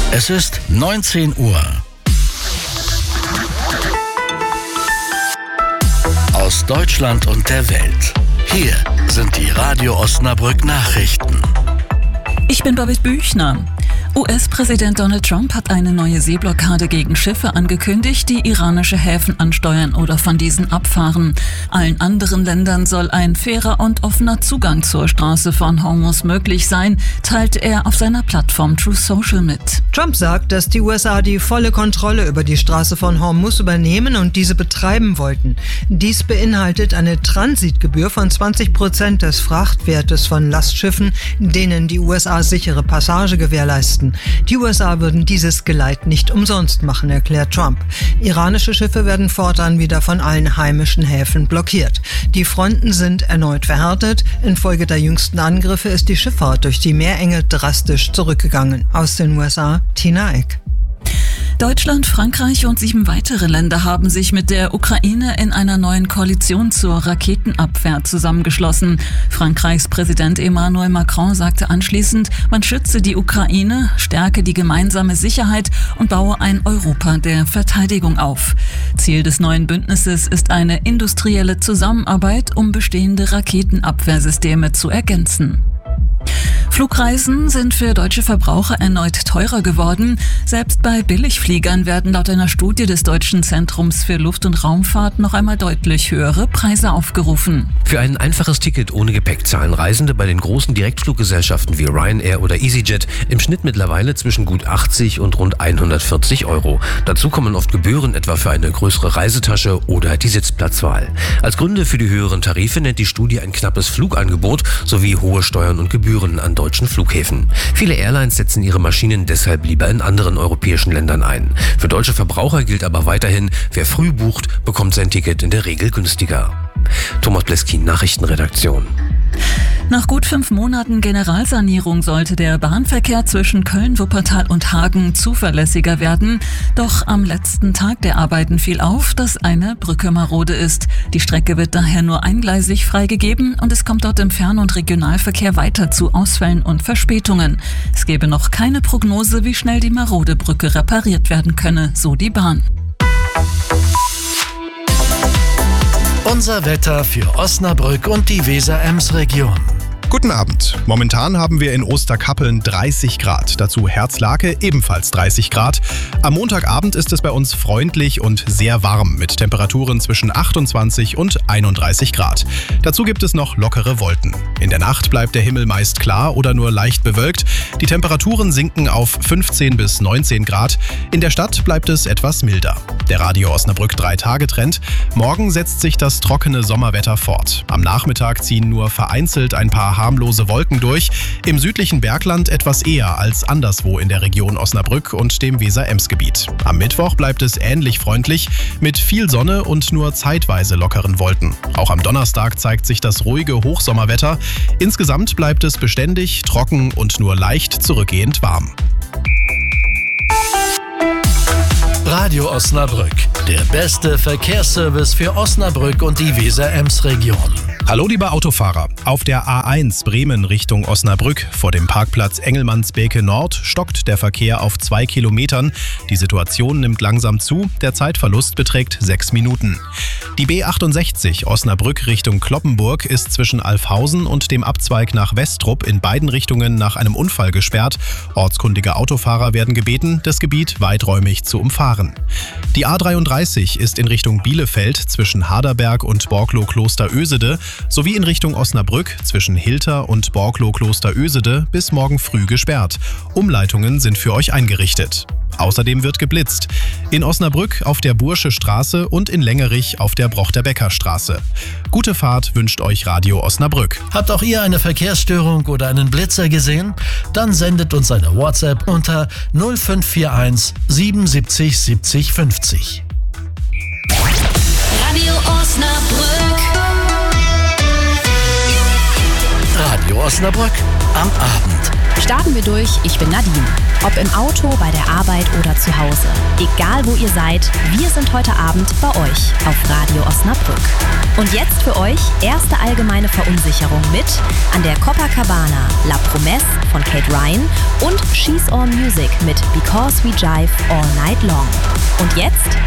Es ist 19 Uhr. Aus Deutschland und der Welt. Hier sind die Radio Osnabrück Nachrichten. Ich bin Babette Büchner. US-Präsident Donald Trump hat eine neue Seeblockade gegen Schiffe angekündigt, die iranische Häfen ansteuern oder von diesen abfahren. Allen anderen Ländern soll ein fairer und offener Zugang zur Straße von Hormuz möglich sein, teilte er auf seiner Plattform Truth Social mit. Trump sagt, dass die USA die volle Kontrolle über die Straße von Hormuz übernehmen und diese betreiben wollten. Dies beinhaltet eine Transitgebühr von 20% des Frachtwertes von Lastschiffen, denen die USA sichere Passage gewährleisten. Die USA würden dieses Geleit nicht umsonst machen, erklärt Trump. Iranische Schiffe werden fortan wieder von allen heimischen Häfen blockiert. Die Fronten sind erneut verhärtet. Infolge der jüngsten Angriffe ist die Schifffahrt durch die Meerenge drastisch zurückgegangen. Aus den USA, Tina Eck. Deutschland, Frankreich und 7 weitere Länder haben sich mit der Ukraine in einer neuen Koalition zur Raketenabwehr zusammengeschlossen. Frankreichs Präsident Emmanuel Macron sagte anschließend, man schütze die Ukraine, stärke die gemeinsame Sicherheit und baue ein Europa der Verteidigung auf. Ziel des neuen Bündnisses ist eine industrielle Zusammenarbeit, um bestehende Raketenabwehrsysteme zu ergänzen. Flugreisen sind für deutsche Verbraucher erneut teurer geworden. Selbst bei Billigfliegern werden laut einer Studie des Deutschen Zentrums für Luft- und Raumfahrt noch einmal deutlich höhere Preise aufgerufen. Für ein einfaches Ticket ohne Gepäck zahlen Reisende bei den großen Direktfluggesellschaften wie Ryanair oder EasyJet im Schnitt mittlerweile zwischen gut 80 und rund 140 Euro. Dazu kommen oft Gebühren, etwa für eine größere Reisetasche oder die Sitzplatzwahl. Als Gründe für die höheren Tarife nennt die Studie ein knappes Flugangebot sowie hohe Steuern und Gebühren an deutschen Flughäfen. Viele Airlines setzen ihre Maschinen deshalb lieber in anderen europäischen Ländern ein. Für deutsche Verbraucher gilt aber weiterhin, wer früh bucht, bekommt sein Ticket in der Regel günstiger. Thomas Bleskin, Nachrichtenredaktion. Nach gut 5 Monaten Generalsanierung sollte der Bahnverkehr zwischen Köln, Wuppertal und Hagen zuverlässiger werden. Doch am letzten Tag der Arbeiten fiel auf, dass eine Brücke marode ist. Die Strecke wird daher nur eingleisig freigegeben und es kommt dort im Fern- und Regionalverkehr weiter zu Ausfällen und Verspätungen. Es gebe noch keine Prognose, wie schnell die marode Brücke repariert werden könne, so die Bahn. Unser Wetter für Osnabrück und die Weser-Ems-Region. Guten Abend. Momentan haben wir in Osterkappeln 30 Grad. Dazu Herzlake ebenfalls 30 Grad. Am Montagabend ist es bei uns freundlich und sehr warm mit Temperaturen zwischen 28 und 31 Grad. Dazu gibt es noch lockere Wolken. In der Nacht bleibt der Himmel meist klar oder nur leicht bewölkt. Die Temperaturen sinken auf 15 bis 19 Grad. In der Stadt bleibt es etwas milder. Der Radio Osnabrück 3-Tage-Trend. Morgen setzt sich das trockene Sommerwetter fort. Am Nachmittag ziehen nur vereinzelt ein paar harmlose Wolken durch, im südlichen Bergland etwas eher als anderswo in der Region Osnabrück und dem Weser-Ems-Gebiet. Am Mittwoch bleibt es ähnlich freundlich, mit viel Sonne und nur zeitweise lockeren Wolken. Auch am Donnerstag zeigt sich das ruhige Hochsommerwetter. Insgesamt bleibt es beständig, trocken und nur leicht zurückgehend warm. Radio Osnabrück, der beste Verkehrsservice für Osnabrück und die Weser-Ems-Region. Hallo liebe Autofahrer, auf der A1 Bremen Richtung Osnabrück vor dem Parkplatz Engelmannsbeke Nord stockt der Verkehr auf 2 Kilometern. Die Situation nimmt langsam zu, der Zeitverlust beträgt 6 Minuten. Die B68 Osnabrück Richtung Cloppenburg ist zwischen Alfhausen und dem Abzweig nach Westrup in beiden Richtungen nach einem Unfall gesperrt. Ortskundige Autofahrer werden gebeten, das Gebiet weiträumig zu umfahren. Die A33 ist in Richtung Bielefeld zwischen Haderberg und Borklow-Kloster-Ösede sowie in Richtung Osnabrück zwischen Hilter und Borklow-Kloster-Ösede bis morgen früh gesperrt. Umleitungen sind für euch eingerichtet. Außerdem wird geblitzt. In Osnabrück auf der Bursche Straße und in Längerich auf der Brochter-Becker Straße. Gute Fahrt wünscht euch Radio Osnabrück. Habt auch ihr eine Verkehrsstörung oder einen Blitzer gesehen? Dann sendet uns eine WhatsApp unter 0541 77 70 50. Radio Osnabrück. Radio Osnabrück am Abend. Starten wir durch, ich bin Nadine. Ob im Auto, bei der Arbeit oder zu Hause. Egal wo ihr seid, wir sind heute Abend bei euch auf Radio Osnabrück. Und jetzt für euch erste allgemeine Verunsicherung mit an der Copacabana, La Promesse von Kate Ryan und She's All Music mit Because We Jive All Night Long. Und jetzt